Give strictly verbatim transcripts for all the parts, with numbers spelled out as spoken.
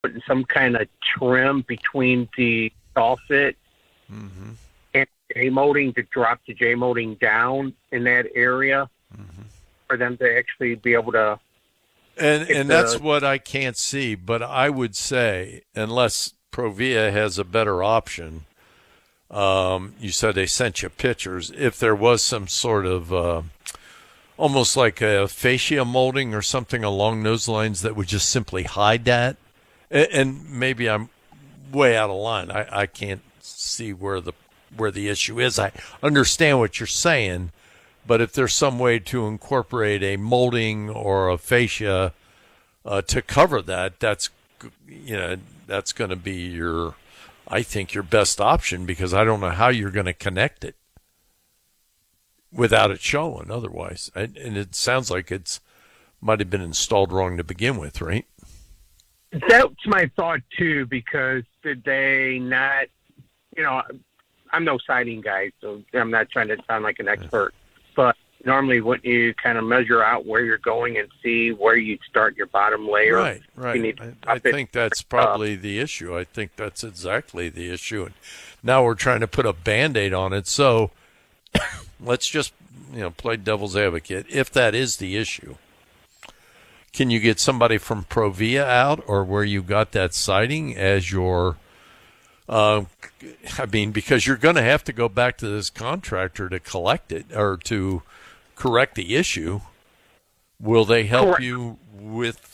putting some kind of trim between the soffit Mm-hmm. and J molding to drop the J molding down in that area Mm-hmm. for them to actually be able to. And get and the, that's what I can't see. But I would say, unless Provia has a better option, um, you said they sent you pictures. If there was some sort of uh, almost like a fascia molding or something along those lines that would just simply hide that, and, and maybe I'm way out of line. I, I can't see where the where the issue is. I understand what you're saying, but if there's some way to incorporate a molding or a fascia uh, to cover that, that's you know that's going to be your, I think, your best option, because I don't know how you're going to connect it without it showing otherwise. And, and it sounds like it's might have been installed wrong to begin with, right? That's my thought too, because did they not, you know, I'm no siding guy, so I'm not trying to sound like an expert, but normally when you kind of measure out where you're going and see where you start your bottom layer. Right, right. You need I, I think that's probably the issue. I think that's exactly the issue. And now we're trying to put a Band-Aid on it. So let's just, you know, play devil's advocate. If that is the issue, can you get somebody from Provia out, or where you got that siding as your, uh, I mean, because you're going to have to go back to this contractor to collect it or to correct the issue. Will they help Correct. you with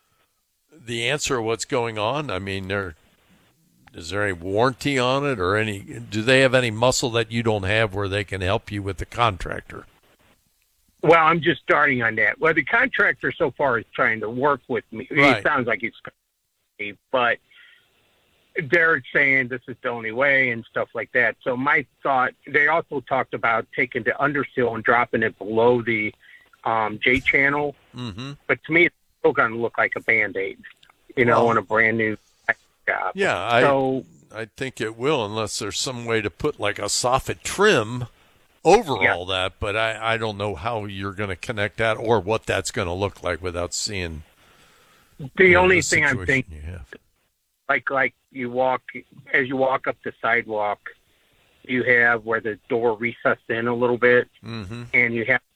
the answer of what's going on? I mean, there is there any warranty on it, or any? Do they have any muscle that you don't have where they can help you with the contractor? Well, I'm just starting on that. Well, the contractor so far is trying to work with me. Right. It sounds like it's, but they're saying this is the only way and stuff like that. So my thought, they also talked about taking the undersill and dropping it below the um, J channel. Mm-hmm. But to me, it's still going to look like a Band-Aid, you know, Well, on a brand new job. Yeah, I So I think it will, unless there's some way to put like a soffit trim over Yeah. all that. But I, I don't know how you're going to connect that or what that's going to look like without seeing. the you know, only the thing I'm situation thinking, you have. like like you walk as you walk up the sidewalk, you have where the door recessed in a little bit, Mm-hmm. and you have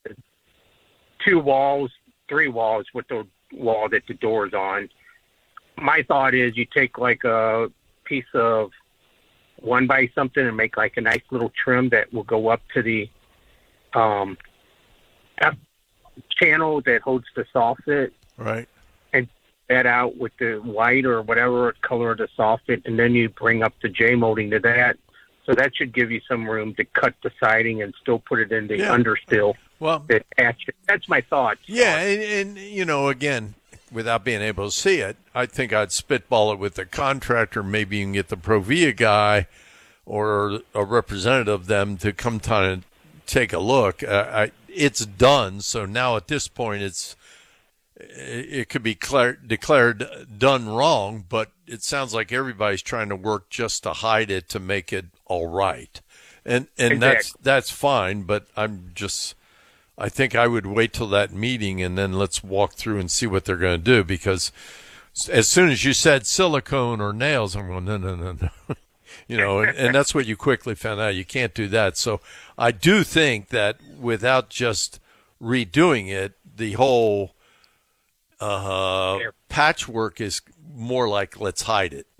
two walls, three walls with the wall that the door's on. My thought is you take like a piece of one by something and make like a nice little trim that will go up to the um, F channel that holds the soffit, Right. that out with the white or whatever color of the soffit, and then you bring up the J molding to that. So that should give you some room to cut the siding and still put it in the Yeah. understill. Well, That attach it. That's my thought. yeah, and, and you know, again, without being able to see it, I think I'd spitball it with the contractor. Maybe you can get the Provia guy or a representative of them to come time to take a look. Uh, I, it's done, so now at this point, it's it could be clar- declared done wrong, but it sounds like everybody's trying to work just to hide it to make it all right, and and that's Exactly. that's fine. But I'm just. I think I would wait till that meeting and then let's walk through and see what they're going to do, because as soon as you said silicone or nails, I'm going, no, no, no, no. you know, and, and that's what you quickly found out. You can't do that. So I do think that without just redoing it, the whole uh, patchwork is more like let's hide it.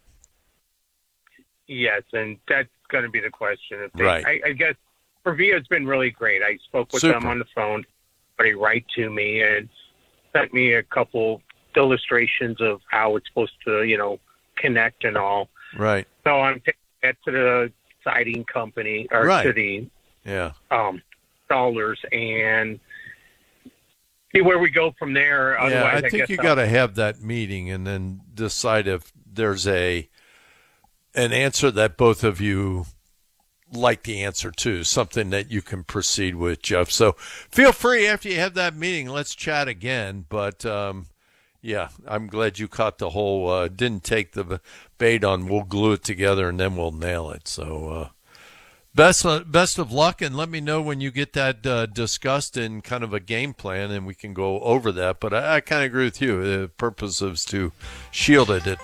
Yes, and that's going to be the question. If they, Right. I, I guess Provia been really great. I spoke with Super. them on the phone. They write to me and sent me a couple illustrations of how it's supposed to, you know, connect and all. Right. So I'm taking that to the siding company or Right. to the Yeah. um, installers and see where we go from there. Yeah, Otherwise, I I, think guess you I'll- got to have that meeting and then decide if there's a an answer that both of you like the answer to, something that you can proceed with, Jeff. So feel free after you have that meeting, let's chat again. But um, yeah, I'm glad you caught the whole, uh, didn't take the bait on we'll glue it together and then we'll nail it. So uh, Best uh, best of luck, and let me know when you get that uh, discussed in kind of a game plan, and we can go over that. But I, I kind of agree with you. The purpose is to shield it at